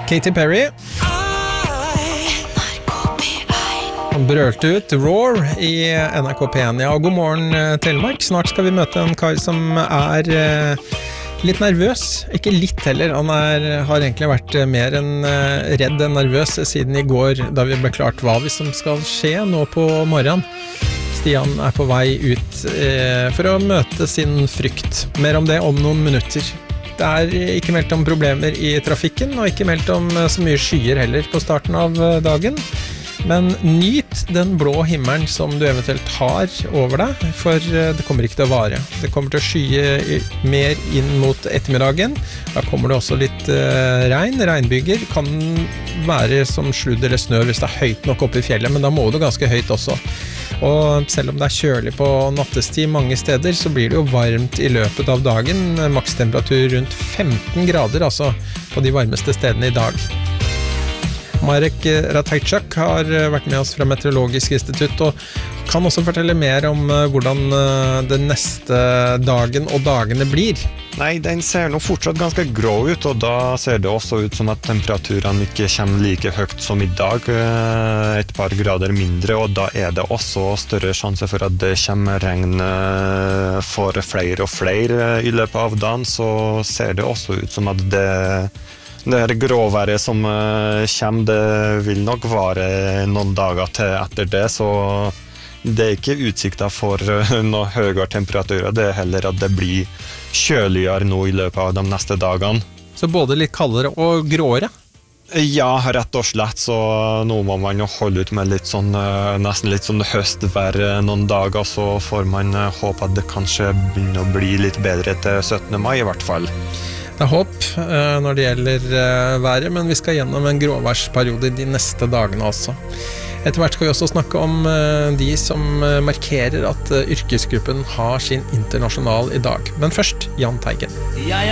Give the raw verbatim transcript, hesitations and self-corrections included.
Katy Perry. Han brølte ut Roar i N R K P én. Ja, god morgen Telemark. Snart skal vi møte en kar som er eh, litt nervøs. Ikke litt heller. Han er, har egentlig vært mer enn eh, redd enn nervøs siden i går, da vi ble klart hva vi som skal skje nå på morgenen. Stian er på vei ut eh, for å møte sin frykt. Mer om det om noen minutter. Det er ikke meldt om problemer i trafikken, og ikke meldt om så mye skyer heller på starten av dagen. Men nyt den blå himmelen som du eventuelt har over deg, for det kommer ikke til å vare. Det kommer til å skye mer inn mot ettermiddagen. Da kommer det også litt uh, regn. Regnbyger kan være som sludd eller snø hvis det er høyt nok oppe i fjellet, men da må det ganske høyt også. Og selv om det er kjølig på nattestid mange steder, så blir det jo varmt i løpet av dagen. Makstemperatur rundt femten grader, altså på de varmeste stedene i dag. Marek Ratajczak har vært med oss fra Meteorologisk institutt og kan også fortelle mer om hvordan den neste dagen og dagene blir. Nei, den ser nå fortsatt ganske grå ut, og da ser det også ut som at temperaturene ikke kommer like høyt som i dag, et par grader mindre, og da er det også større sjanse for at det kommer regn for flere og flere i løpet av dagen, så ser det også ut som at det Det her gråværet som kommer, det vil nok vare noen dager til etter det, så det er ikke utsikter for noe høyere temperaturer, det er heller at det blir kjøligere nå i løpet av de neste dagene. Så både litt kaldere og gråere? Ja, rett og slett, så nå må man jo holde ut med litt sånn, nesten litt sånn høstvær noen dager, så får man håpe at det kanskje begynner å bli litt bedre til syttende mai i hvert fall. Det er håp uh, når det gjelder uh, været, men vi skal gjennom en gråværsperiode de neste dagene også. Etter hvert skal vi også snakke om uh, de som uh, markerer at uh, yrkesgruppen har sin internasjonal i dag. Men først, Jahn Teigen. Jeg